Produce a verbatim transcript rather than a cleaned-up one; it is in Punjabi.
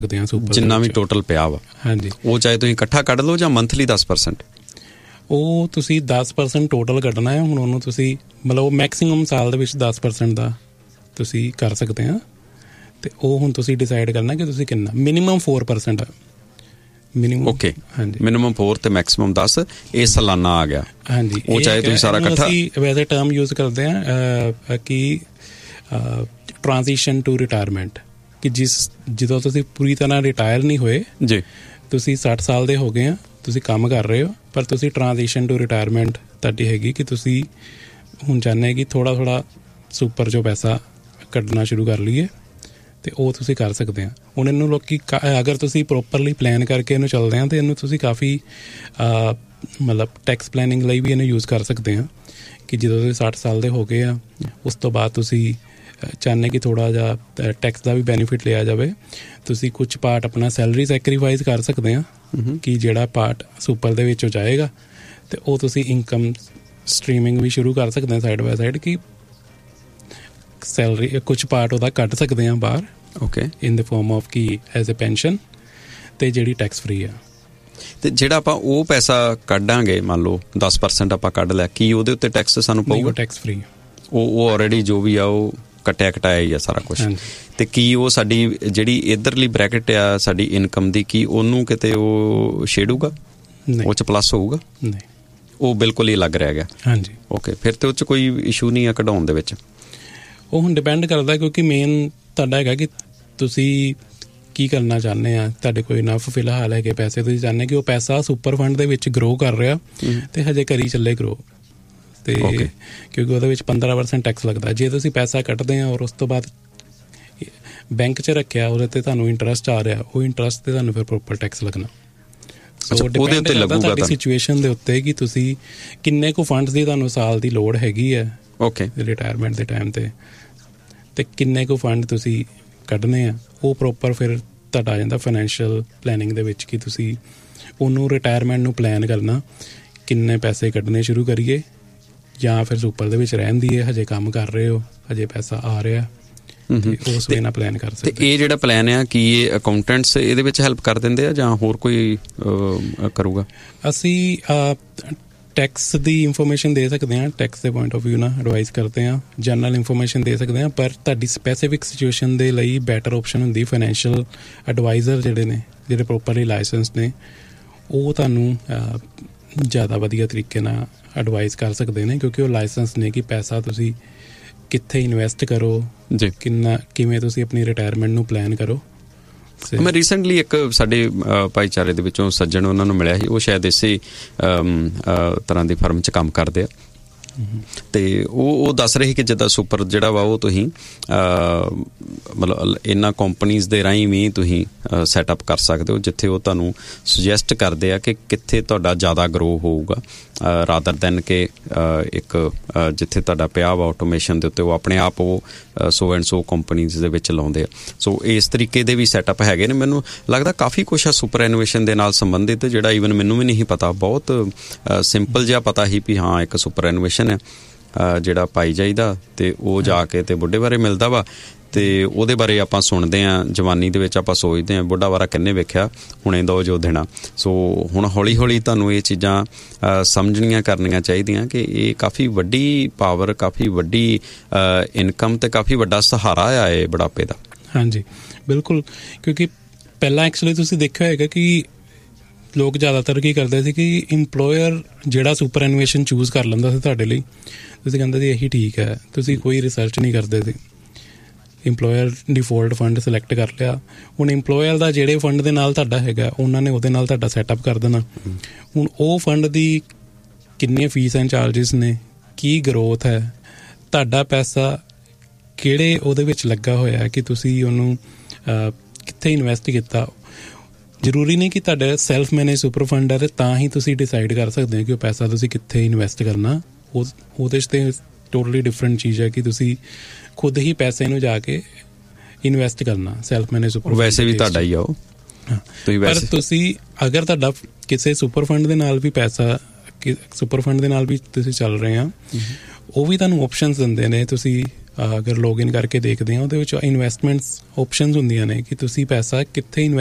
ਸਕਦੇ ਹਾਂ ਸੁਪਰ ਜਿੰਨਾ ਵੀ ਟੋਟਲ ਪਿਆ ਵਾ। ਹਾਂਜੀ, ਉਹ ਚਾਹੇ ਤੁਸੀਂ ਇਕੱਠਾ ਕੱਢ ਲਓ ਜਾਂ ਮੰਥਲੀ ਦਸ ਪਰਸੈਂਟ। ਉਹ ਤੁਸੀਂ ਦਸ ਪਰਸੈਂਟ ਟੋਟਲ ਕੱਢਣਾ ਹੈ। ਹੁਣ ਉਹਨੂੰ ਤੁਸੀਂ ਮਤਲਬ ਉਹ ਮੈਕਸੀਮਮ ਸਾਲ ਦੇ ਵਿੱਚ ਦਸ ਪਰਸੈਂਟ ਦਾ ਤੁਸੀਂ ਕਰ ਸਕਦੇ ਹਾਂ। ਅਤੇ ਉਹ ਹੁਣ ਤੁਸੀਂ ਡਿਸਾਈਡ ਕਰਨਾ ਕਿ ਤੁਸੀਂ ਕਿੰਨਾ। Minimum four percent minimum. Okay, ਹਾਂਜੀ, ਮਿਨੀਮਮ ਫੋਰ ਅਤੇ ਮੈਕਸੀਮਮ ਦਸ। ਇਹ ਸਾਲਾਨਾ ਆ ਗਿਆ। ਹਾਂਜੀ, ਉਹ ਚਾਹੇ ਤੁਸੀਂ ਸਾਰਾ ਇਕੱਠਾ। ਅਸੀਂ ਵੈਸੇ ਟਰਮ ਯੂਜ਼ ਕਰਦੇ ਹਾਂ ਕਿ ਟ੍ਰਾਂਜ਼ੀਸ਼ਨ ਟੂ ਰਿਟਾਇਰਮੈਂਟ, ਕਿ ਜਿਸ ਜਦੋਂ ਤੁਸੀਂ ਪੂਰੀ ਤਰ੍ਹਾਂ ਰਿਟਾਇਰ ਨਹੀਂ ਹੋਏ ਜੀ, ਤੁਸੀਂ ਸੱਠ ਸਾਲ ਦੇ ਹੋ ਗਏ ਆ, ਤੁਸੀਂ ਕੰਮ ਕਰ ਰਹੇ ਹੋ, ਪਰ ਤੁਸੀਂ ਟ੍ਰਾਂਜ਼ੀਸ਼ਨ ਟੂ ਰਿਟਾਇਰਮੈਂਟ ਤੁਹਾਡੀ ਹੈਗੀ ਕਿ ਤੁਸੀਂ ਹੁਣ ਚਾਹੁੰਦੇ ਕਿ ਥੋੜ੍ਹਾ ਥੋੜ੍ਹਾ ਸੁਪਰ 'ਚੋਂ ਪੈਸਾ ਕੱਢਣਾ ਸ਼ੁਰੂ ਕਰ ਲਈਏ, ਅਤੇ ਉਹ ਤੁਸੀਂ ਕਰ ਸਕਦੇ ਹਾਂ। ਹੁਣ ਇਹਨੂੰ ਲੋਕ ਅਗਰ ਤੁਸੀਂ ਪ੍ਰੋਪਰਲੀ ਪਲੈਨ ਕਰਕੇ ਇਹਨੂੰ ਚੱਲਦੇ ਹਾਂ ਤਾਂ ਇਹਨੂੰ ਤੁਸੀਂ ਕਾਫੀ ਮਤਲਬ ਟੈਕਸ ਪਲੈਨਿੰਗ ਲਈ ਵੀ ਇਹਨੂੰ ਯੂਜ਼ ਕਰ ਸਕਦੇ ਹਾਂ। ਕਿ ਜਦੋਂ ਤੁਸੀਂ ਸੱਠ ਸਾਲ ਦੇ ਹੋ ਗਏ ਆ, ਉਸ ਤੋਂ ਬਾਅਦ ਤੁਸੀਂ ਚਾਹੁੰਦੇ ਕਿ ਥੋੜ੍ਹਾ ਜਿਹਾ ਟੈਕਸ ਦਾ ਵੀ ਬੈਨੀਫਿਟ ਲਿਆ ਜਾਵੇ, ਤੁਸੀਂ ਕੁਛ ਪਾਰਟ ਆਪਣਾ ਸੈਲਰੀ ਸੈਕਰੀਫਾਈਸ ਕਰ ਸਕਦੇ ਹਾਂ ਕਿ ਜਿਹੜਾ ਪਾਰਟ ਸੁਪਰ ਦੇ ਵਿੱਚੋਂ ਜਾਏਗਾ, ਅਤੇ ਉਹ ਤੁਸੀਂ ਇਨਕਮ ਸਟਰੀਮਿੰਗ ਵੀ ਸ਼ੁਰੂ ਕਰ ਸਕਦੇ ਹਾਂ ਸਾਈਡ ਬਾਏ ਸਾਈਡ, ਕਿ ਸੈਲਰੀ ਕੁਛ ਪਾਰਟ ਉਹਦਾ ਕੱਢ ਸਕਦੇ ਹਾਂ ਬਾਹਰ। Okay, in the form of ਕਿ ਐਜ਼ ਏ ਪੈਨਸ਼ਨ, ਅਤੇ ਜਿਹੜੀ ਟੈਕਸ ਫਰੀ ਆ। ਅਤੇ ਜਿਹੜਾ ਆਪਾਂ ਉਹ ਪੈਸਾ ਕੱਢਾਂਗੇ, ਮੰਨ ਲਓ ਦਸ ਪਰਸੈਂਟ ਆਪਾਂ ਕੱਢ ਲਿਆ, ਕੀ ਉਹਦੇ ਉੱਤੇ ਟੈਕਸ ਸਾਨੂੰ ਪਊਗਾ? Tax free. ਉਹ ਉਹ ਆਲਰੇਡੀ ਜੋ ਵੀ ਆ ਉਹ ਕੱਟਿਆ ਕਟਾਇਆ ਹੀ ਆ ਸਾਰਾ ਕੁਛ। ਅਤੇ ਕੀ ਉਹ ਸਾਡੀ ਜਿਹੜੀ ਇੱਧਰਲੀ ਬਰੈਕਟ ਆ ਸਾਡੀ ਇਨਕਮ ਦੀ, ਕੀ ਉਹਨੂੰ ਕਿਤੇ ਉਹ ਛੇੜੂਗਾ? ਉਹ 'ਚ ਪਲੱਸ ਹੋਊਗਾ? ਨਹੀਂ, ਉਹ ਬਿਲਕੁਲ ਹੀ ਅਲੱਗ ਰਹਿ ਗਿਆ। ਹਾਂਜੀ, ਓਕੇ, ਫਿਰ ਤਾਂ ਉਹ 'ਚ ਕੋਈ ਇਸ਼ੂ ਨਹੀਂ ਆ ਕਢਾਉਣ ਦੇ ਵਿੱਚ। ਉਹ ਹੁਣ ਡਿਪੈਂਡ ਕਰਦਾ, ਕਿਉਂਕਿ ਮੇਨ ਤੁਹਾਡਾ ਹੈਗਾ ਕਿ ਤੁਸੀਂ ਕੀ ਕਰਨਾ ਚਾਹੁੰਦੇ ਆ। ਤੁਹਾਡੇ ਕੋਈ ਇਨਫ ਫਿਲਹਾਲ ਹੈਗੇ ਪੈਸੇ, ਤੁਸੀਂ ਚਾਹੁੰਦੇ ਕਿ ਉਹ ਪੈਸਾ ਸੁਪਰ ਫੰਡ ਦੇ ਵਿੱਚ ਗਰੋ ਕਰ ਰਿਹਾ ਅਤੇ ਹਜੇ ਕਰੀ ਚੱਲੇ ਗਰੋ, ਅਤੇ ਕਿਉਂਕਿ ਉਹਦੇ ਵਿੱਚ ਪੰਦਰਾਂ ਪਰਸੈਂਟ ਟੈਕਸ ਲੱਗਦਾ। ਜੇ ਤੁਸੀਂ ਪੈਸਾ ਕੱਢਦੇ ਆ ਔਰ ਉਸ ਤੋਂ ਬਾਅਦ ਬੈਂਕ 'ਚ ਰੱਖਿਆ, ਉਹਦੇ 'ਤੇ ਤੁਹਾਨੂੰ ਇੰਟਰਸਟ ਆ ਰਿਹਾ, ਉਹ ਇੰਟਰਸਟ 'ਤੇ ਤੁਹਾਨੂੰ ਫਿਰ ਪ੍ਰੋਪਰ ਟੈਕਸ ਲੱਗਣਾ। ਸੋ ਡਿਪੈਂਡ ਕਰਦਾ ਤੁਹਾਡੀ ਸਿਚੁਏਸ਼ਨ ਦੇ ਉੱਤੇ ਕਿ ਤੁਸੀਂ ਕਿੰਨੇ ਕੁ ਫੰਡਸ ਦੀ ਤੁਹਾਨੂੰ ਸਾਲ ਦੀ ਲੋੜ ਹੈਗੀ ਹੈ ਓਕੇ ਰਿਟਾਇਰਮੈਂਟ ਦੇ ਟਾਈਮ 'ਤੇ, ਅਤੇ ਕਿੰਨੇ ਕੁ ਫੰਡ ਤੁਸੀਂ ਕੱਢਣੇ ਆ। ਉਹ ਪ੍ਰੋਪਰ ਫਿਰ ਤੁਹਾਡਾ ਆ ਜਾਂਦਾ ਫਾਈਨੈਂਸ਼ੀਅਲ ਪਲੈਨਿੰਗ ਦੇ ਵਿੱਚ, ਕਿ ਤੁਸੀਂ ਉਹਨੂੰ ਰਿਟਾਇਰਮੈਂਟ ਨੂੰ ਪਲੈਨ ਕਰਨਾ, ਕਿੰਨੇ ਪੈਸੇ ਕੱਢਣੇ ਸ਼ੁਰੂ ਕਰੀਏ, ਜਾਂ ਫਿਰ ਸੁਪਰ ਦੇ ਵਿੱਚ ਰਹਿਣ ਦੀਏ, ਹਜੇ ਕੰਮ ਕਰ ਰਹੇ ਹੋ, ਹਜੇ ਪੈਸਾ ਆ ਰਿਹਾ, ਉਸ ਵੇ ਨਾਲ ਪਲਾਨ ਕਰ ਸਕਦੇ। ਇਹ ਜਿਹੜਾ ਪਲਾਨ ਆ, ਕੀ ਇਹ ਅਕਾਊਂਟੈਂਟਸ ਇਹਦੇ ਵਿੱਚ ਹੈਲਪ ਕਰ ਦਿੰਦੇ ਆ ਜਾਂ ਹੋਰ ਕੋਈ ਕਰੂਗਾ? ਅਸੀਂ ਟੈਕਸ ਦੀ ਇਨਫੋਰਮੇਸ਼ਨ ਦੇ ਸਕਦੇ ਹਾਂ, ਟੈਕਸ ਦੇ ਪੁਆਇੰਟ ਆਫ ਵਿਊ ਨਾਲ ਐਡਵਾਈਸ ਕਰਦੇ ਹਾਂ, ਜਨਰਲ ਇਨਫੋਰਮੇਸ਼ਨ ਦੇ ਸਕਦੇ ਹਾਂ, ਪਰ ਤੁਹਾਡੀ ਸਪੈਸੀਫਿਕ ਸਿਚੁਏਸ਼ਨ ਦੇ ਲਈ ਬੈਟਰ ਓਪਸ਼ਨ ਹੁੰਦੀ ਫਾਈਨੈਂਸ਼ੀਅਲ ਐਡਵਾਈਜ਼ਰ ਜਿਹੜੇ ਨੇ, ਜਿਹੜੇ ਪ੍ਰੋਪਰਲੀ ਲਾਇਸੈਂਸ ਨੇ, ਉਹ ਤੁਹਾਨੂੰ ਜ਼ਿਆਦਾ ਵਧੀਆ ਤਰੀਕੇ ਨਾਲ ਐਡਵਾਈਸ ਕਰ ਸਕਦੇ ਨੇ, ਕਿਉਂਕਿ ਉਹ ਲਾਇਸੈਂਸ ਨੇ ਕਿ ਪੈਸਾ ਤੁਸੀਂ ਕਿੱਥੇ ਇਨਵੈਸਟ ਕਰੋ, ਕਿੰਨਾ ਕਿਵੇਂ ਤੁਸੀਂ ਆਪਣੀ ਰਿਟਾਇਰਮੈਂਟ ਨੂੰ ਪਲਾਨ ਕਰੋ। ਮੈਂ ਰੀਸੈਂਟਲੀ ਇੱਕ ਸਾਡੇ ਭਾਈਚਾਰੇ ਦੇ ਵਿੱਚੋਂ ਸੱਜਣ, ਉਹਨਾਂ ਨੂੰ ਮਿਲਿਆ ਸੀ, ਉਹ ਸ਼ਾਇਦ ਇਸੇ ਤਰ੍ਹਾਂ ਦੀ ਫਰਮ 'ਚ ਕੰਮ ਕਰਦੇ ਆ, ਅਤੇ ਉਹ ਉਹ ਦੱਸ ਰਹੇ ਕਿ ਜਿੱਦਾਂ ਸੁਪਰ ਜਿਹੜਾ ਵਾ ਉਹ ਤੁਸੀਂ ਮਤਲਬ ਇਹਨਾਂ ਕੰਪਨੀਜ਼ ਦੇ ਰਾਹੀਂ ਵੀ ਤੁਸੀਂ ਸੈਟਅਪ ਕਰ ਸਕਦੇ ਹੋ, ਜਿੱਥੇ ਉਹ ਤੁਹਾਨੂੰ ਸੁਜੈਸਟ ਕਰਦੇ ਆ ਕਿ ਕਿੱਥੇ ਤੁਹਾਡਾ ਜ਼ਿਆਦਾ ਗਰੋ ਹੋਊਗਾ, ਰਾਦਰ ਦੈਨ ਕਿ ਇੱਕ ਜਿੱਥੇ ਤੁਹਾਡਾ ਪਿਆ ਵਾ ਆਟੋਮੇਸ਼ਨ ਦੇ ਉੱਤੇ, ਉਹ ਆਪਣੇ ਆਪ ਉਹ ਸੋ ਐਂਡ ਸੋ ਕੰਪਨੀਜ਼ ਦੇ ਵਿੱਚ ਲਾਉਂਦੇ ਆ। ਸੋ ਇਸ ਤਰੀਕੇ ਦੇ ਵੀ ਸੈਟਅਪ ਹੈਗੇ ਨੇ। ਮੈਨੂੰ ਲੱਗਦਾ ਕਾਫੀ ਕੁਛ ਆ ਸੁਪਰ ਐਨੂਏਸ਼ਨ ਦੇ ਨਾਲ ਸੰਬੰਧਿਤ, ਜਿਹੜਾ ਈਵਨ ਮੈਨੂੰ ਵੀ ਨਹੀਂ ਪਤਾ। ਬਹੁਤ ਸਿੰਪਲ ਜਿਹਾ ਪਤਾ ਸੀ ਵੀ ਹਾਂ ਇੱਕ ਸੁਪਰ ਐਨੂਏਸ਼ਨ ਹੈ ਜਿਹੜਾ ਪਾਈ ਜਾਈਦਾ, ਅਤੇ ਉਹ ਜਾ ਕੇ ਅਤੇ ਬੁੱਢੇ ਬਾਰੇ ਮਿਲਦਾ ਵਾ, ਅਤੇ ਉਹਦੇ ਬਾਰੇ ਆਪਾਂ ਸੁਣਦੇ ਹਾਂ। ਜਵਾਨੀ ਦੇ ਵਿੱਚ ਆਪਾਂ ਸੋਚਦੇ ਹਾਂ ਬੁੱਢਾ ਬਾਰਾ ਕਿੰਨੇ ਵੇਖਿਆ, ਹੁਣੇ ਦੋ ਜੋ ਦੇਣਾ। ਸੋ ਹੁਣ ਹੌਲੀ ਹੌਲੀ ਤੁਹਾਨੂੰ ਇਹ ਚੀਜ਼ਾਂ ਸਮਝਣੀਆਂ ਕਰਨੀਆਂ ਚਾਹੀਦੀਆਂ ਕਿ ਇਹ ਕਾਫੀ ਵੱਡੀ ਪਾਵਰ, ਕਾਫੀ ਵੱਡੀ ਇਨਕਮ ਅਤੇ ਕਾਫੀ ਵੱਡਾ ਸਹਾਰਾ ਆ ਇਹ ਬੁਢਾਪੇ ਦਾ। ਹਾਂਜੀ ਬਿਲਕੁਲ, ਕਿਉਂਕਿ ਪਹਿਲਾਂ ਐਕਚੁਅਲੀ ਤੁਸੀਂ ਦੇਖਿਆ ਹੋਏਗਾ ਕਿ ਲੋਕ ਜ਼ਿਆਦਾਤਰ ਕੀ ਕਰਦੇ ਸੀ ਕਿ ਇੰਪਲੋਇਰ ਜਿਹੜਾ ਸੁਪਰ ਐਨੂਏਸ਼ਨ ਚੂਜ਼ ਕਰ ਲੈਂਦਾ ਸੀ ਤੁਹਾਡੇ ਲਈ, ਤੁਸੀਂ ਕਹਿੰਦੇ ਸੀ ਇਹੀ ਠੀਕ ਹੈ, ਤੁਸੀਂ ਕੋਈ ਰਿਸਰਚ ਨਹੀਂ ਕਰਦੇ ਸੀ। ਇੰਪਲੋਇਰ ਡਿਫੋਲਟ ਫੰਡ ਸਿਲੈਕਟ ਕਰ ਲਿਆ, ਹੁਣ ਇੰਪਲੋਇਰ ਦਾ ਜਿਹੜੇ ਫੰਡ ਦੇ ਨਾਲ ਤੁਹਾਡਾ ਹੈਗਾ, ਉਹਨਾਂ ਨੇ ਉਹਦੇ ਨਾਲ ਤੁਹਾਡਾ ਸੈਟਅਪ ਕਰ ਦੇਣਾ। ਹੁਣ ਉਹ ਫੰਡ ਦੀ ਕਿੰਨੀਆਂ ਫੀਸ ਐਂਡ ਚਾਰਜਿਸ ਨੇ, ਕੀ ਗਰੋਥ ਹੈ, ਤੁਹਾਡਾ ਪੈਸਾ ਕਿਹੜੇ ਉਹਦੇ ਵਿੱਚ ਲੱਗਾ ਹੋਇਆ ਕਿ ਤੁਸੀਂ ਉਹਨੂੰ ਕਿੱਥੇ ਇਨਵੈਸਟ ਕੀਤਾ। ਜ਼ਰੂਰੀ ਨਹੀਂ ਕਿ ਤੁਹਾਡਾ ਸੈਲਫ ਮੈਨੇਜ ਸੁਪਰ ਫੰਡ ਹੈ ਅਤੇ ਤਾਂ ਹੀ ਤੁਸੀਂ ਡਿਸਾਈਡ ਕਰ ਸਕਦੇ ਹੋ ਕਿ ਉਹ ਪੈਸਾ ਤੁਸੀਂ ਕਿੱਥੇ ਇਨਵੈਸਟ ਕਰਨਾ। ਉਹ ਉਹਦੇ 'ਚ ਤਾਂ ਟੋਟਲੀ ਡਿਫਰੈਂਟ ਚੀਜ਼ ਹੈ ਕਿ ਤੁਸੀਂ ਖੁਦ ਹੀ ਪੈਸੇ ਨੂੰ ਜਾ ਕੇ ਇਨਵੈਸਟ ਕਰਨਾ। ਸੈਲਫ ਮੈਨੇਜ ਸੁਪਰ ਵੈਸੇ ਵੀ ਤੁਹਾਡਾ ਹੀ ਆ ਉਹ, ਪਰ ਤੁਸੀਂ ਅਗਰ ਤੁਹਾਡਾ ਕਿਸੇ ਸੁਪਰ ਫੰਡ ਦੇ ਨਾਲ ਵੀ ਪੈਸਾ, ਸੁਪਰ ਫੰਡ ਦੇ ਨਾਲ ਵੀ ਤੁਸੀਂ ਚੱਲ ਰਹੇ ਆ, ਉਹ ਵੀ ਤੁਹਾਨੂੰ ਓਪਸ਼ਨਸ ਦਿੰਦੇ ਨੇ। ਤੁਸੀਂ ਅਗਰ ਲੌਗਇਨ ਕਰਕੇ ਦੇਖਦੇ ਹਾਂ ਉਹਦੇ ਵਿੱਚ ਇਨਵੈਸਟਮੈਂਟਸ ਆਪਸ਼ਨਸ ਹੁੰਦੀਆਂ ਨੇ ਕਿ ਤੁਸੀਂ ਪੈਸਾ ਕਿੱਥੇ ਇਨਵੈਸਟ